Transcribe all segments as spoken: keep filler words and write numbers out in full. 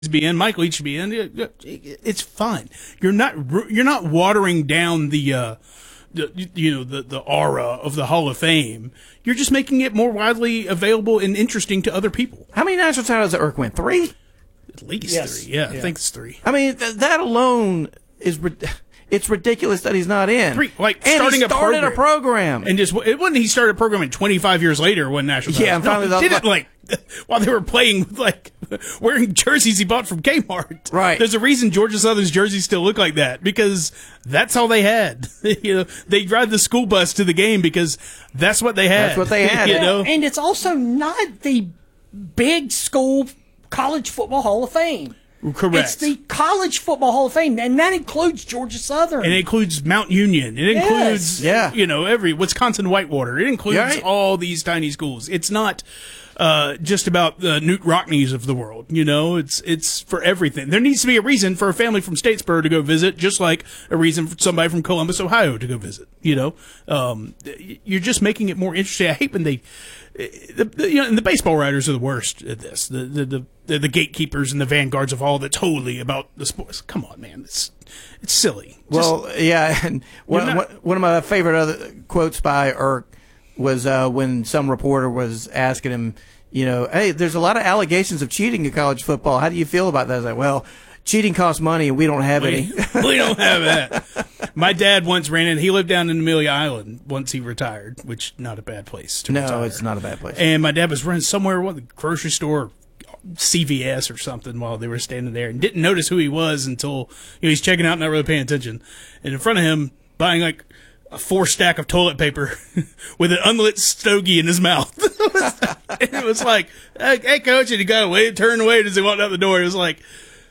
be in, Mike Leach should be in. It's fine. You're not you're not watering down the uh, the you know the the aura of the Hall of Fame. You're just making it more widely available and interesting to other people. How many national titles did Irk win? Three? At least Yes. three. Yeah, Yeah. I think it's three. I mean, th- that alone is rid- it's ridiculous that he's not in. Three, like and starting he a started program. a program. And just it wasn't he started a program and twenty-five years later when national Yeah, titles. and finally no, he the- did it like while they were playing with like wearing jerseys he bought from Kmart. Right. There's a reason Georgia Southern's jerseys still look like that because that's all they had. you know, they drive the school bus to the game because that's what they had. That's what they had. you Yeah, know? And it's also not the big school college football Hall of Fame. Correct. It's the College Football Hall of Fame, and that includes Georgia Southern. And it includes Mount Union. It Yes. includes, Yeah. you know, every Wisconsin Whitewater. It includes Right. all these tiny schools. It's not uh, just about the Newt Rockneys of the world. You know, it's it's for everything. There needs to be a reason for a family from Statesboro to go visit, just like a reason for somebody from Columbus, Ohio, to go visit. You know, um, you're just making it more interesting. I hate when they. The, the, you know, and the baseball writers are the worst at this. The the, the the the gatekeepers and the vanguards of all that's totally about the sports. Come on, man, it's it's silly. Just- Well, yeah, and one, You're one, not- one of my favorite other quotes by Irk was uh, when some reporter was asking him, you know, hey, there's a lot of allegations of cheating in college football. How do you feel about that? I was like, well, cheating costs money, and we don't have any. we, we don't have that. My dad once ran in. He lived down in Amelia Island once he retired, which not a bad place to No, retire. it's not a bad place. And my dad was running somewhere, what, the grocery store, C V S or something, while they were standing there, and didn't notice who he was until you know, he's checking out, not really paying attention. And in front of him, buying like a four stack of toilet paper with an unlit stogie in his mouth. And it was like, hey, hey, coach, and he got away, turned away as he walked out the door. It was like,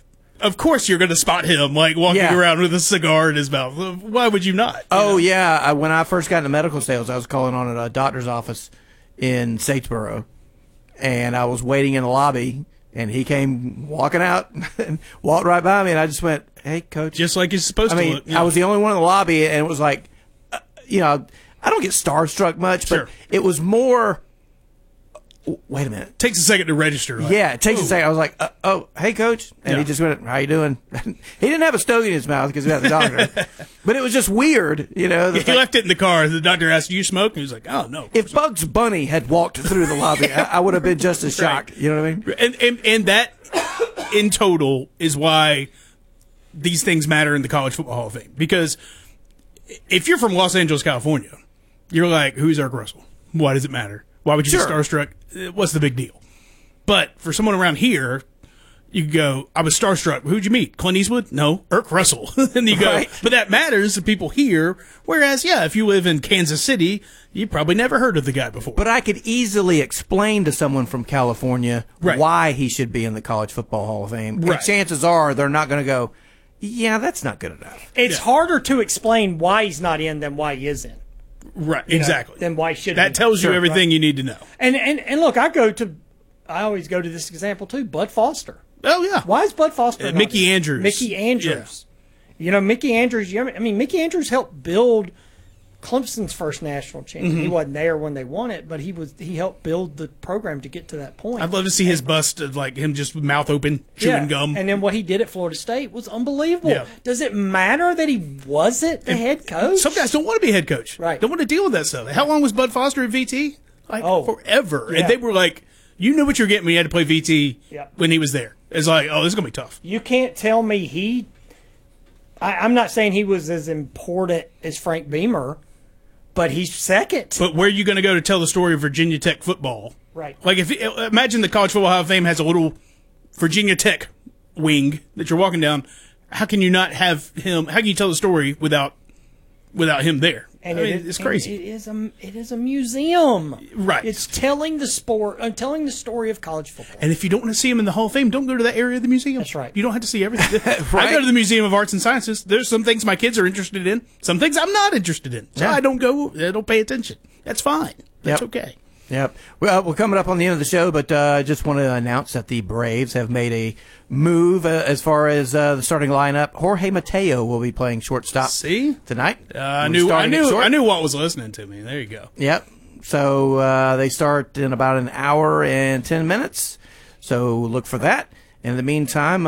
of course you're going to spot him, like, walking Yeah. around with a cigar in his mouth. Why would you not? You Oh, know? yeah. I, when I first got into medical sales, I was calling on a doctor's office in Statesboro, and I was waiting in the lobby, and he came walking out and walked right by me, and I just went, hey, coach. Just like you're supposed I to mean, look. Yeah. I was the only one in the lobby, and it was like, uh, you know, I don't get starstruck much, Sure. but it was more, wait a minute. Takes a second to register. Like, Yeah, it takes whoa. a second. I was like, uh, "Oh, hey, coach," and Yeah. he just went, "How you doing?" he didn't have a stogie in his mouth because he was at the doctor, but it was just weird, you know. He the fact- left it in the car. The doctor asked, "Do you smoke?" And he was like, "Oh no." if Bugs Bunny had walked through the lobby, I, I would have been just as shocked. You know what I mean? And, and and that in total is why these things matter in the College Football Hall of Fame. Because if you're from Los Angeles, California, you're like, who's Irk Russell? Why does it matter? Why would you Sure. get starstruck? Uh, What's the big deal? But for someone around here, you could go, I was starstruck. Who'd you meet? Clint Eastwood? No, Irk Russell. And you go, Right. but that matters to people here. Whereas, yeah, if you live in Kansas City, you probably never heard of the guy before. But I could easily explain to someone from California Right. why he should be in the College Football Hall of Fame. Right. And chances are they're not going to go, yeah, that's not good enough. it's Yeah. harder to explain why he's not in than why he is in. right, You know, exactly. Then why should that he? tells Sure, you everything right. you need to know. And, and and look, I go to, I always go to this example too. Bud Foster. Oh, yeah. Why is Bud Foster? Uh, not Mickey in? Andrews. Mickey Andrews. You know, Mickey Andrews. You know, I mean, Mickey Andrews helped build Clemson's first national champion. Mm-hmm. He wasn't there when they won it, but he was. He helped build the program to get to that point. I'd love to see his bust of like him just with mouth open, chewing Yeah, gum. And then what he did at Florida State was unbelievable. Yeah. Does it matter that he wasn't the head coach? Some guys don't want to be head coach. Right. Don't want to deal with that stuff. How long was Bud Foster at V T? Like Oh. forever. Yeah. And they were like, you knew what you're getting when you had to play V T Yeah. when he was there. It's like, oh, this is gonna be tough. You can't tell me he. I, I'm not saying he was as important as Frank Beamer, but he's second. But where are you gonna go to tell the story of Virginia Tech football? Right. Like if imagine the College Football Hall of Fame has a little Virginia Tech wing that you're walking down. How can you not have him? How can you tell the story without without him there? And I it mean, is- it's and crazy. It is a it is a museum. Right. It's telling the sport, uh, telling the story of college football. And if you don't want to see him in the Hall of Fame, don't go to that area of the museum. That's right. You don't have to see everything. I Right. go to the Museum of Arts and Sciences. There's some things my kids are interested in, some things I'm not interested in. So Yeah. I don't go, I don't pay attention. That's fine. That's Yep. okay. Yep. Well, we're coming up on the end of the show, but uh, I just want to announce that the Braves have made a move uh, as far as uh, the starting lineup. Jorge Mateo will be playing shortstop See? tonight. Uh, I He's knew, I starting at knew, short. I knew Walt was listening to me. There you go. Yep. So uh, they start in about an hour and ten minutes. So look for that. And in the meantime,